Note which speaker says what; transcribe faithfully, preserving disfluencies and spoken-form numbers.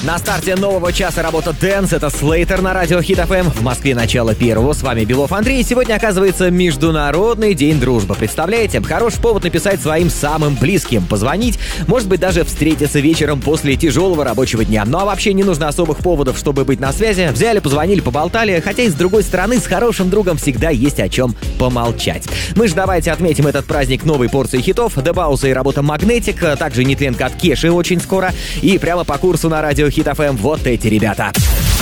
Speaker 1: На старте нового часа работа Dance. Это Slater на радио Hit эф эм. В Москве начало первого. С вами Белов Андрей. Сегодня, оказывается, Международный день дружбы. Представляете? Хороший повод написать своим самым близким, позвонить, может быть, даже встретиться вечером после тяжелого рабочего дня. Ну а вообще не нужно особых поводов, чтобы быть на связи. Взяли, позвонили, поболтали. Хотя и с другой стороны, с хорошим другом всегда есть о чем помолчать. Мы же давайте отметим этот праздник новой порцией хитов. Дебауса и работа Magnetic. Также нетленка от Кеши очень скоро. И прямо по курсу на радио Hit эф эм вот эти ребята.